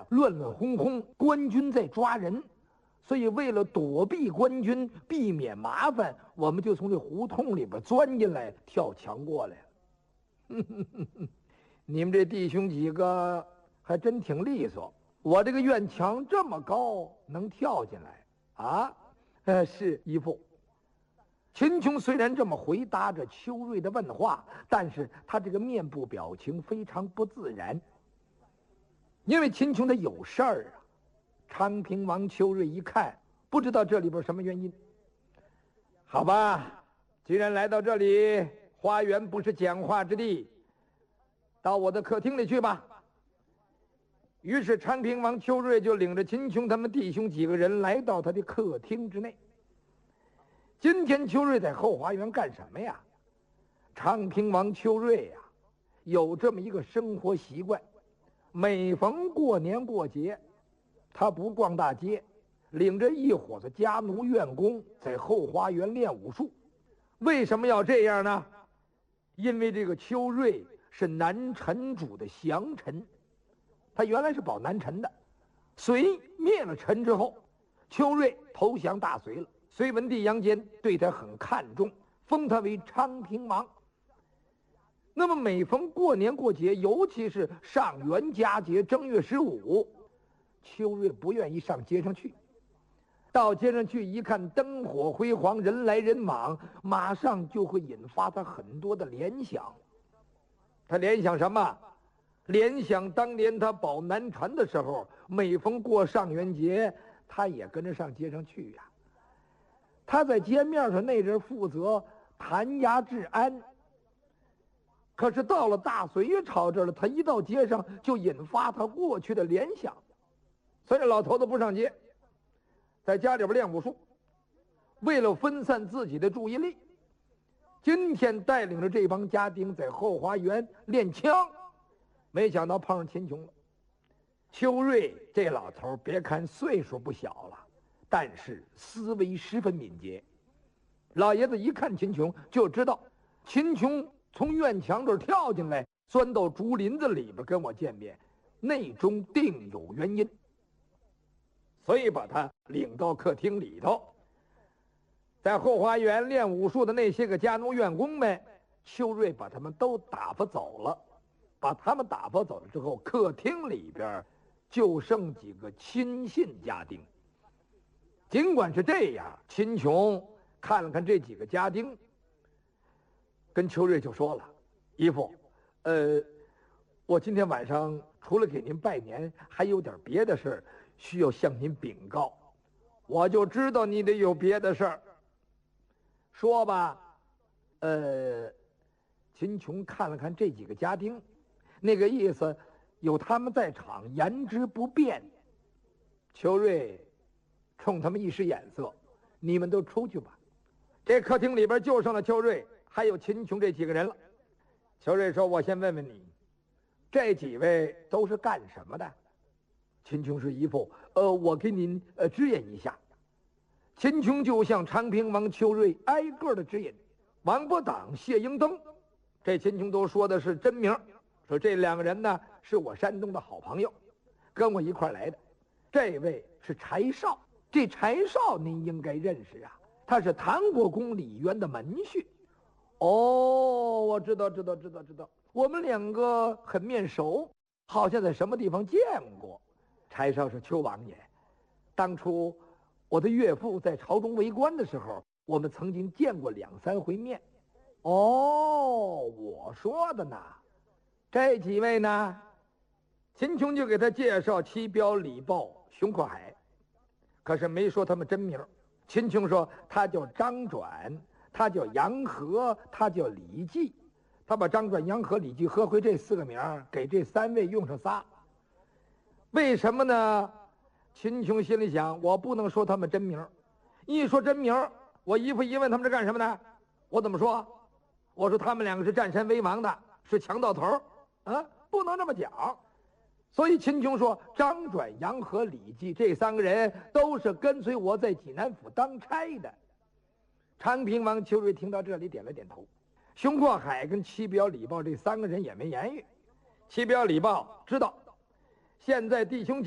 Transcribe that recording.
乱乱哄哄，官军在抓人，所以为了躲避官军，避免麻烦，我们就从这胡同里边钻进来，跳墙过来了。你们这弟兄几个还真挺利索，我这个院墙这么高，能跳进来啊？是姨父。秦琼虽然这么回答着秋瑞的问话，但是他这个面部表情非常不自然，因为秦琼他有事儿啊。昌平王秋瑞一看，不知道这里边什么原因。好吧，既然来到这里，花园不是讲话之地，到我的客厅里去吧。于是昌平王秋瑞就领着秦琼他们弟兄几个人来到他的客厅之内。今天秋瑞在后花园干什么呀？昌平王秋瑞呀，有这么一个生活习惯，每逢过年过节，他不逛大街，领着一伙子家奴院工在后花园练武术。为什么要这样呢？因为这个秋瑞是南陈主的降臣，他原来是保南陈的，隋灭了陈之后，秋瑞投降大隋了。隋文帝杨坚对他很看重，封他为昌平王。那么每逢过年过节，尤其是上元佳节正月15，秋瑞不愿意上街上去。到街上去一看，灯火辉煌，人来人往，马上就会引发他很多的联想。他联想什么？联想当年他保南陈的时候，每逢过上元节，他也跟着上街上去呀。他在街面上那阵负责弹劾治安，可是到了大隋朝这儿了，他一到街上就引发他过去的联想，所以老头子不上街，在家里边练武术，为了分散自己的注意力，今天带领着这帮家丁在后花园练枪，没想到碰上秦琼了。秋瑞这老头别看岁数不小了，但是思维十分敏捷。老爷子一看秦琼就知道，秦琼从院墙这儿跳进来，钻到竹林子里边跟我见面，内中定有原因，所以把他领到客厅里头。在后花园练武术的那些个家奴院工们，秋瑞把他们都打发走了。把他们打发走了之后，客厅里边就剩几个亲信家丁。尽管是这样，秦琼看了看这几个家丁，跟秋瑞就说了：“姨父，我今天晚上除了给您拜年，还有点别的事儿需要向您禀告。”我就知道你得有别的事儿，说吧。秦琼看了看这几个家丁，那个意思，有他们在场，言之不便。秋瑞冲他们一使眼色，你们都出去吧。这客厅里边就剩了秋瑞还有秦琼这几个人了。秋瑞说：“我先问问你，这几位都是干什么的？”秦琼是姨父，我给您指引一下。秦琼就向昌平王秋瑞挨个的指引。王伯党、谢英登，这秦琼都说的是真名，说这两个人呢是我山东的好朋友，跟我一块来的。这位是柴少，这柴少您应该认识啊，他是唐国公李渊的门婿。哦，我知道，我们两个很面熟，好像在什么地方见过。柴少是邱王爷，当初我的岳父在朝中为官的时候，我们曾经见过2、3回面。哦，我说的呢。这几位呢？秦琼就给他介绍齐彪、李豹、熊阔海，可是没说他们真名。秦琼说他叫张转，他叫杨和，他叫李济。他把张转、杨和、李济合回这4个名，给这3位用上仨。为什么呢？秦琼心里想，我不能说他们真名，一说真名，我姨父一问他们是干什么的，我怎么说？我说他们2个是占山为王的，是强盗头啊，不能这么讲。所以秦琼说张转、杨和、李济这3个人都是跟随我在济南府当差的。昌平王秋瑞听到这里点了点头。熊阔海跟齐彪、李豹这3个人也没言语。齐彪、李豹知道现在弟兄